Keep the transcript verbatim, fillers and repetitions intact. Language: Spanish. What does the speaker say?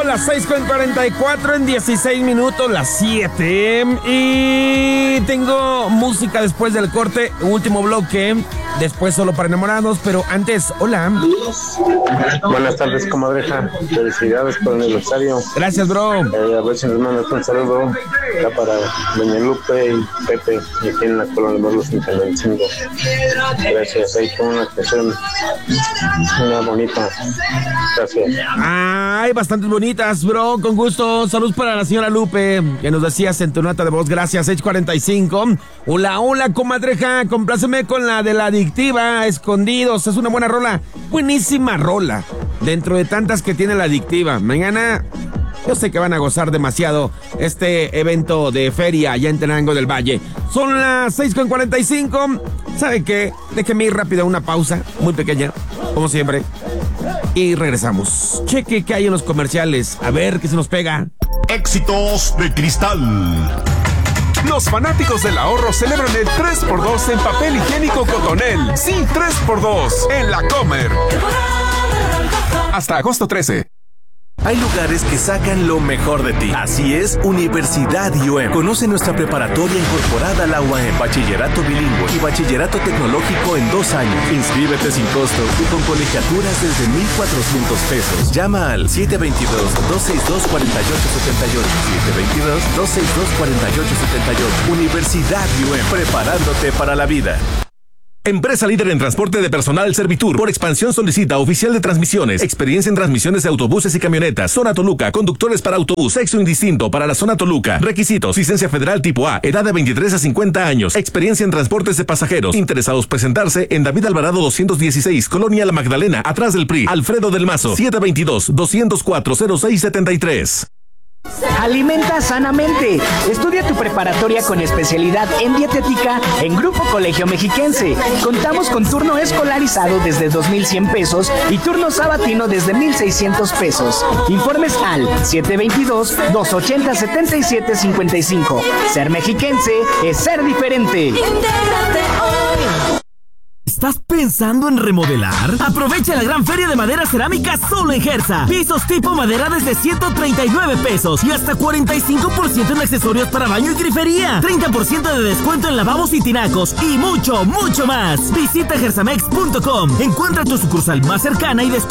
las seis con cuarenta y cuatro, en dieciséis minutos, las siete. Y tengo música después del corte, último bloque. Después solo para enamorados, pero antes, hola. Buenas tardes, comadreja. Felicidades por el aniversario. Gracias, bro. Eh, a ver si nos mandas un saludo acá para Doña Lupe y Pepe, aquí en la colonia de Morelos cincuenta y cinco. Gracias. Ahí con una canción, una bonita. Gracias. Ay, bastantes bonitas, bro. Con gusto. Saludos para la señora Lupe, que nos decías en tu nota de voz. Gracias, seis cuarenta y cinco. Hola, hola, comadreja. Compláceme con la de la Adictiva, Escondidos. Es una buena rola. Buenísima rola. Dentro de tantas que tiene la Adictiva. Mañana yo sé que van a gozar demasiado este evento de feria allá en Tenango del Valle. Son las seis con cuarenta y cinco. ¿Sabe qué? Déjeme ir rápido a una pausa, muy pequeña, como siempre. Y regresamos. Cheque qué hay en los comerciales. A ver qué se nos pega. Éxitos de Cristal. Los fanáticos del ahorro celebran el tres por dos en papel higiénico Cotonel. Sí, tres por dos en La Comer. Hasta agosto trece. Hay lugares que sacan lo mejor de ti. Así es, Universidad I U E M. Conoce nuestra preparatoria incorporada a la U A M, bachillerato bilingüe y bachillerato tecnológico en dos años. Inscríbete sin costo y con colegiaturas desde mil cuatrocientos pesos. Llama al siete dos dos, dos seis dos, cuatro ocho siete ocho. siete dos dos, dos seis dos, cuatro ocho siete ocho. Universidad I U E M, preparándote para la vida. Empresa líder en transporte de personal Servitur. Por expansión solicita oficial de transmisiones, experiencia en transmisiones de autobuses y camionetas. Zona Toluca, conductores para autobús, sexo indistinto para la zona Toluca. Requisitos: licencia federal tipo A, edad de veintitrés a cincuenta años, experiencia en transportes de pasajeros. Interesados presentarse en David Alvarado doscientos dieciséis, Colonia La Magdalena, atrás del P R I. Alfredo del Mazo, siete dos dos, dos cero cuatro, cero seis siete tres. Alimenta sanamente. Estudia tu preparatoria con especialidad en dietética en Grupo Colegio Mexiquense. Contamos con turno escolarizado desde dos mil cien pesos y turno sabatino desde mil seiscientos pesos. Informes al siete dos dos, dos ocho cero, siete siete cinco cinco. Ser mexiquense es ser diferente. Intégrate hoy. ¿Estás pensando en remodelar? Aprovecha la gran feria de madera cerámica solo en Gersa. Pisos tipo madera desde ciento treinta y nueve pesos y hasta cuarenta y cinco por ciento en accesorios para baño y grifería. treinta por ciento de descuento en lavabos y tinacos y mucho, mucho más. Visita gersamex punto com. Encuentra tu sucursal más cercana y descubre